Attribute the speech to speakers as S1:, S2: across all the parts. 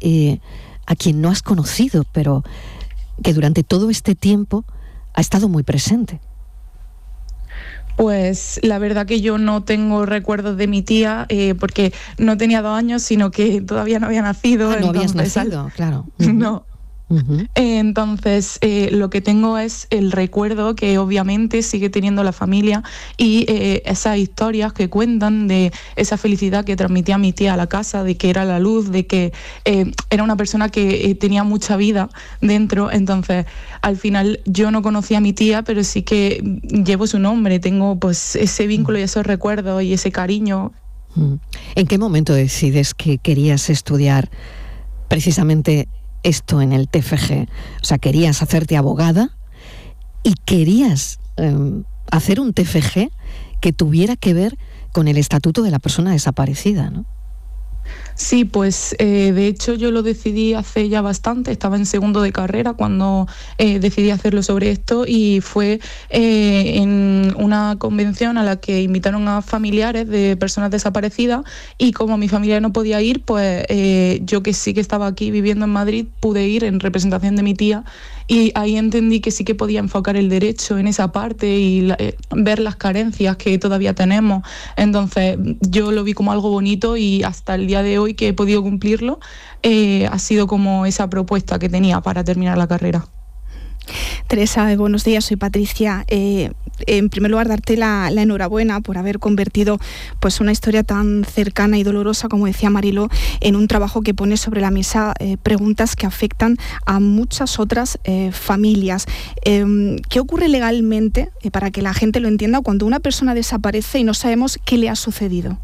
S1: a quien no has conocido, pero que durante todo este tiempo ha estado muy presente.
S2: Pues la verdad que yo no tengo recuerdos de mi tía, porque no tenía 2 años, sino que todavía no había nacido.
S1: No habías nacido, claro.
S2: No. Entonces, lo que tengo es el recuerdo que obviamente sigue teniendo la familia y esas historias que cuentan de esa felicidad que transmitía mi tía a la casa, de que era la luz, de que era una persona que tenía mucha vida dentro. Entonces, al final yo no conocía a mi tía, pero sí que llevo su nombre, tengo pues ese vínculo y esos recuerdos y ese cariño.
S1: ¿En qué momento decides que querías estudiar precisamente esto en el TFG? O sea, querías hacerte abogada y querías hacer un TFG que tuviera que ver con el estatuto de la persona desaparecida, ¿no?
S2: Sí, pues de hecho yo lo decidí hace ya bastante, estaba en segundo de carrera cuando decidí hacerlo sobre esto, y fue en una convención a la que invitaron a familiares de personas desaparecidas, y como mi familia no podía ir, pues yo, que sí que estaba aquí viviendo en Madrid, pude ir en representación de mi tía, y ahí entendí que sí que podía enfocar el derecho en esa parte y ver las carencias que todavía tenemos. Entonces yo lo vi como algo bonito, y hasta el día de hoy que he podido cumplirlo, ha sido como esa propuesta que tenía para terminar la carrera.
S3: Teresa, buenos días, soy Patricia. En primer lugar, darte la enhorabuena por haber convertido pues una historia tan cercana y dolorosa, como decía Mariló, en un trabajo que pone sobre la mesa preguntas que afectan a muchas otras familias. ¿Qué ocurre legalmente, para que la gente lo entienda, cuando una persona desaparece y no sabemos qué le ha sucedido?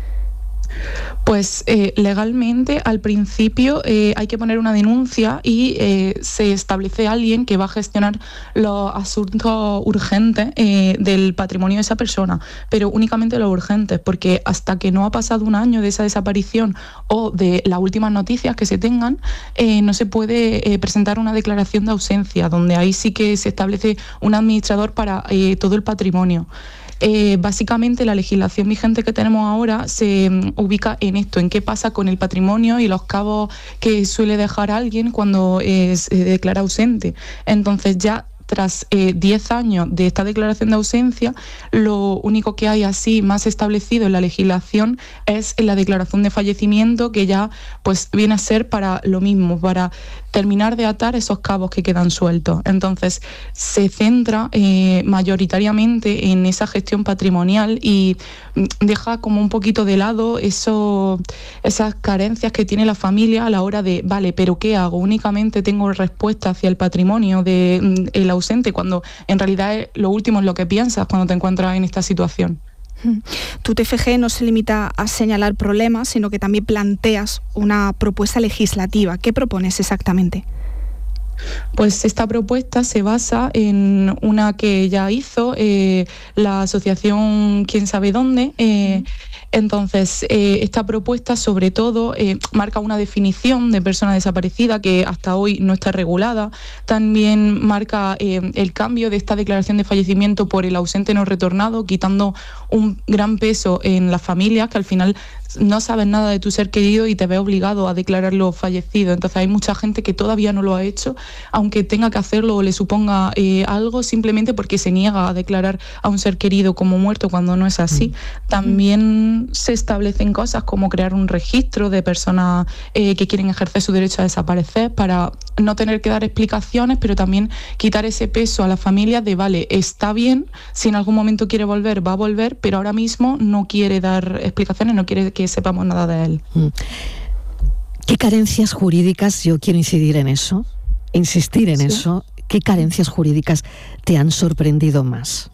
S2: Pues legalmente al principio hay que poner una denuncia y se establece alguien que va a gestionar los asuntos urgentes del patrimonio de esa persona, pero únicamente los urgentes, porque hasta que no ha pasado 1 año de esa desaparición o de las últimas noticias que se tengan, no se puede presentar una declaración de ausencia, donde ahí sí que se establece un administrador para todo el patrimonio. Básicamente la legislación vigente que tenemos ahora se ubica en esto, en qué pasa con el patrimonio y los cabos que suele dejar alguien cuando se declara ausente. Entonces ya tras 10 años de esta declaración de ausencia, lo único que hay así más establecido en la legislación es la declaración de fallecimiento, que ya pues viene a ser para lo mismo, para terminar de atar esos cabos que quedan sueltos. Entonces se centra mayoritariamente en esa gestión patrimonial y deja como un poquito de lado esas carencias que tiene la familia a la hora de, vale, pero ¿qué hago? Únicamente tengo respuesta hacia el patrimonio del ausente, cuando en realidad lo último es lo que piensas cuando te encuentras en esta situación.
S3: Tu TFG no se limita a señalar problemas, sino que también planteas una propuesta legislativa. ¿Qué propones exactamente?
S2: Pues esta propuesta se basa en una que ya hizo la asociación Quién sabe dónde. Entonces, esta propuesta sobre todo marca una definición de persona desaparecida que hasta hoy no está regulada. También marca el cambio de esta declaración de fallecimiento por el ausente no retornado, quitando un gran peso en las familias que al final no sabes nada de tu ser querido y te ves obligado a declararlo fallecido. Entonces hay mucha gente que todavía no lo ha hecho, aunque tenga que hacerlo o le suponga algo, simplemente porque se niega a declarar a un ser querido como muerto cuando no es así. También se establecen cosas como crear un registro de personas que quieren ejercer su derecho a desaparecer, para no tener que dar explicaciones, pero también quitar ese peso a la familia de, vale, está bien, si en algún momento quiere volver, va a volver, pero ahora mismo no quiere dar explicaciones, no quiere que sepamos nada de él.
S1: ¿Qué carencias jurídicas, yo quiero incidir en eso, insistir en eso, qué carencias jurídicas te han sorprendido más?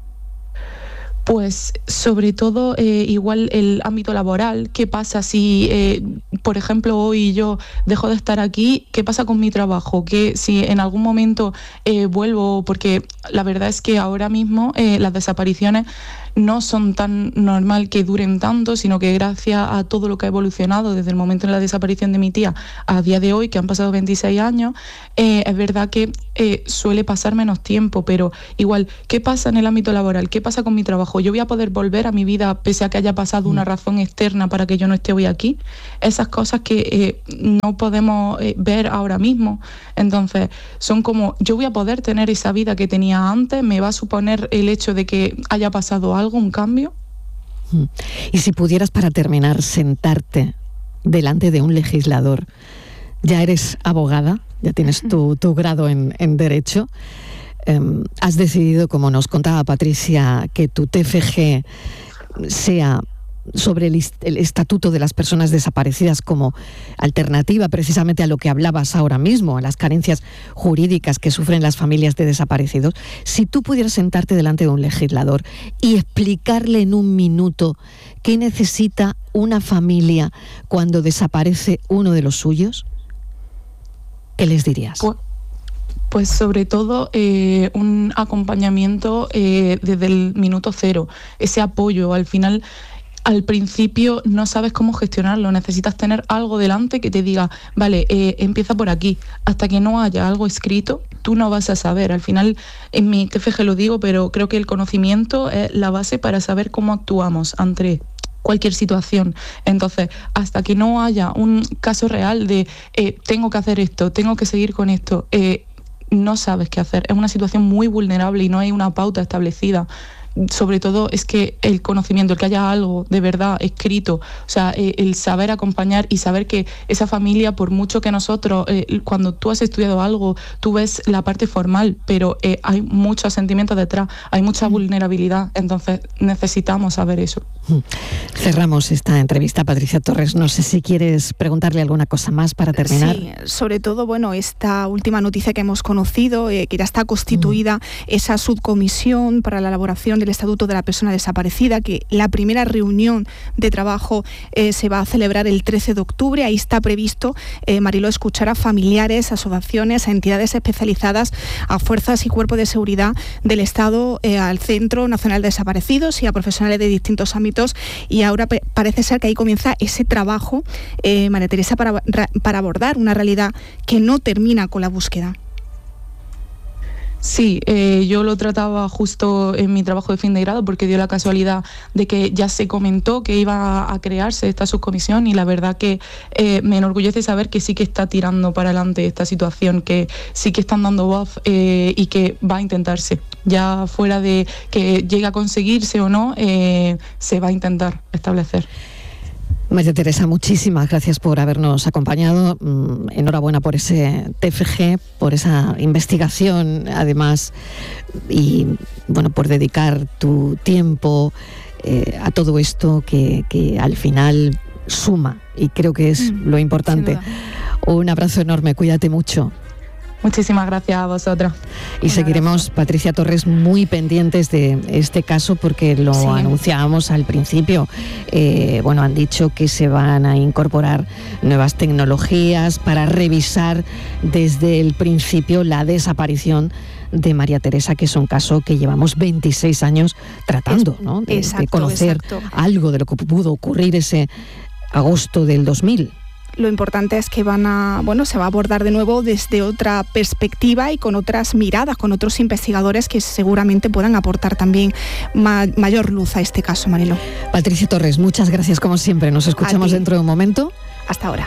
S2: Pues sobre todo igual el ámbito laboral. ¿Qué pasa si, por ejemplo, hoy yo dejo de estar aquí? ¿Qué pasa con mi trabajo? Que si en algún momento vuelvo, porque la verdad es que ahora mismo las desapariciones no son tan normal que duren tanto, sino que gracias a todo lo que ha evolucionado desde el momento de la desaparición de mi tía a día de hoy, que han pasado 26 años, es verdad que suele pasar menos tiempo, pero igual, ¿qué pasa en el ámbito laboral? ¿Qué pasa con mi trabajo? ¿Yo voy a poder volver a mi vida pese a que haya pasado una razón externa para que yo no esté hoy aquí? Esas cosas que no podemos ver ahora mismo. Entonces, son como, yo voy a poder tener esa vida que tenía antes, me va a suponer el hecho de que haya pasado algo, un cambio.
S1: Y si pudieras, para terminar, sentarte delante de un legislador, ya eres abogada, ya tienes tu grado en Derecho, has decidido, como nos contaba Patricia, que tu TFG sea sobre el estatuto de las personas desaparecidas como alternativa precisamente a lo que hablabas ahora mismo, a las carencias jurídicas que sufren las familias de desaparecidos. Si tú pudieras sentarte delante de un legislador y explicarle en un minuto qué necesita una familia cuando desaparece uno de los suyos, ¿qué les dirías?
S2: Pues sobre todo un acompañamiento desde el minuto cero, ese apoyo. Al final, al principio no sabes cómo gestionarlo, necesitas tener algo delante que te diga, vale, empieza por aquí. Hasta que no haya algo escrito, tú no vas a saber. Al final, en mi TFG lo digo, pero creo que el conocimiento es la base para saber cómo actuamos ante cualquier situación. Entonces, hasta que no haya un caso real de tengo que hacer esto, tengo que seguir con esto, no sabes qué hacer. Es una situación muy vulnerable y no hay una pauta establecida. Sobre todo es que el conocimiento, el que haya algo de verdad escrito, o sea, el saber acompañar y saber que esa familia, por mucho que nosotros, cuando tú has estudiado algo, tú ves la parte formal, pero hay muchos sentimientos detrás, hay mucha vulnerabilidad, entonces necesitamos saber eso.
S1: Cerramos esta entrevista, Patricia Torres. No sé si quieres preguntarle alguna cosa más para terminar.
S3: Sí, sobre todo, bueno, esta última noticia que hemos conocido, que ya está constituida esa subcomisión para la elaboración del Estatuto de la Persona Desaparecida, que la primera reunión de trabajo se va a celebrar el 13 de octubre. Ahí está previsto, Mariló, escuchar a familiares, asociaciones, a entidades especializadas, a fuerzas y cuerpos de seguridad del Estado, al Centro Nacional de Desaparecidos y a profesionales de distintos ámbitos. Y ahora parece ser que ahí comienza ese trabajo, María Teresa, para abordar una realidad que no termina con la búsqueda.
S2: Sí, yo lo trataba justo en mi trabajo de fin de grado porque dio la casualidad de que ya se comentó que iba a crearse esta subcomisión y la verdad que me enorgullece saber que sí que está tirando para adelante esta situación, que sí que están dando voz y que va a intentarse. Ya fuera de que llegue a conseguirse o no, se va a intentar establecer.
S1: María Teresa, muchísimas gracias por habernos acompañado. Enhorabuena por ese TFG, por esa investigación, además, y bueno, por dedicar tu tiempo a todo esto que al final suma, y creo que es lo importante. Un abrazo enorme, cuídate mucho.
S2: Muchísimas gracias a vosotros.
S1: Y seguiremos, Patricia Torres, muy pendientes de este caso porque lo anunciábamos al principio. Bueno, han dicho que se van a incorporar nuevas tecnologías para revisar desde el principio la desaparición de María Teresa, que es un caso que llevamos 26 años tratando, ¿no? De conocer algo de lo que pudo ocurrir ese agosto del 2000.
S3: Lo importante es que se va a abordar de nuevo desde otra perspectiva y con otras miradas, con otros investigadores que seguramente puedan aportar también mayor luz a este caso, Mariló.
S1: Patricia Torres, muchas gracias como siempre. Nos escuchamos dentro de un momento.
S3: Hasta ahora.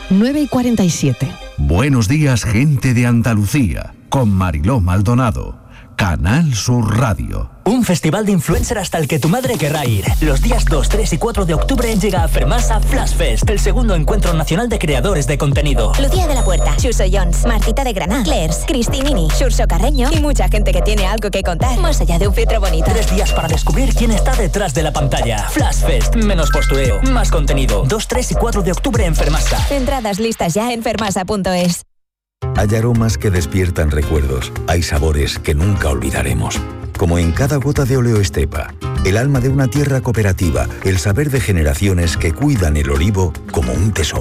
S1: 9:47.
S4: Buenos días, gente de Andalucía, con Mariló Maldonado. Canal Sur Radio.
S5: Un festival de influencer hasta el que tu madre querrá ir. Los días 2, 3 y 4 de octubre llega a Fermasa Flash Fest, el segundo encuentro nacional de creadores de contenido.
S6: Lucía de la Puerta, Xurxo Jones, Martita de Granada, Clairs, Cristinini, Xurxo Carreño y mucha gente que tiene algo que contar, más allá de un filtro bonito.
S5: 3 días para descubrir quién está detrás de la pantalla. Flash Fest, menos postureo, más contenido. 2, 3 y 4 de octubre en Fermasa.
S6: Entradas listas ya en fermasa.es.
S7: Hay aromas que despiertan recuerdos, hay sabores que nunca olvidaremos. Como en cada gota de Oleo Estepa, el alma de una tierra cooperativa, el saber de generaciones que cuidan el olivo como un tesoro.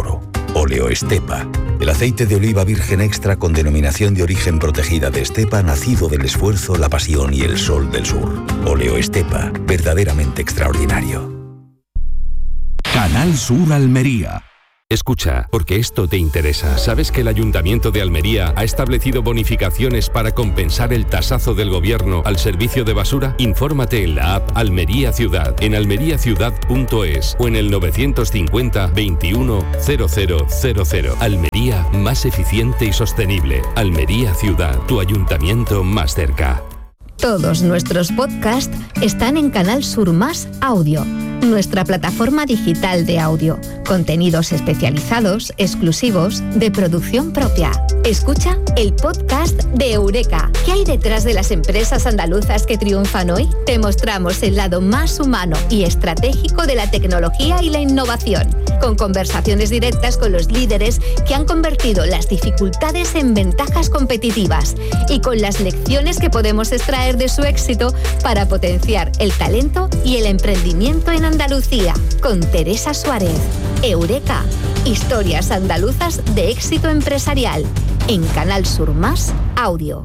S7: Oleoestepa, el aceite de oliva virgen extra con denominación de origen protegida de Estepa, nacido del esfuerzo, la pasión y el sol del sur. Oleoestepa, verdaderamente extraordinario.
S4: Canal Sur Almería.
S8: Escucha, porque esto te interesa. ¿Sabes que el Ayuntamiento de Almería ha establecido bonificaciones para compensar el tasazo del gobierno al servicio de basura? Infórmate en la app Almería Ciudad, en almeriaciudad.es o en el 950 21 0000. Almería, más eficiente y sostenible. Almería Ciudad, tu ayuntamiento más cerca.
S9: Todos nuestros podcasts están en Canal Sur Más Audio, nuestra plataforma digital de audio. Contenidos especializados, exclusivos, de producción propia. Escucha el podcast de Eureka. ¿Qué hay detrás de las empresas andaluzas que triunfan hoy? Te mostramos el lado más humano y estratégico de la tecnología y la innovación, con conversaciones directas con los líderes que han convertido las dificultades en ventajas competitivas y con las lecciones que podemos extraer de su éxito para potenciar el talento y el emprendimiento en Andalucía. Con Teresa Suárez. Eureka. Historias andaluzas de éxito empresarial. En Canal Sur Más Audio.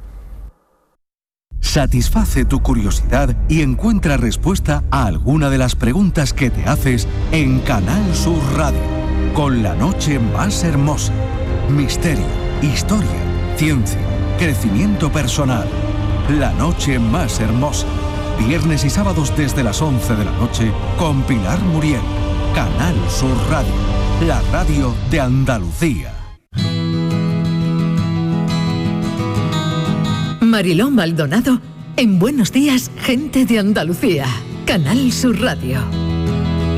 S4: Satisface tu curiosidad y encuentra respuesta a alguna de las preguntas que te haces en Canal Sur Radio. Con la noche más hermosa. Misterio, historia, ciencia, crecimiento personal. La noche más hermosa. Viernes y sábados desde las 11 de la noche con Pilar Muriel. Canal Sur Radio, la radio de Andalucía.
S10: Mariló Maldonado en Buenos Días, Gente de Andalucía. Canal Sur Radio.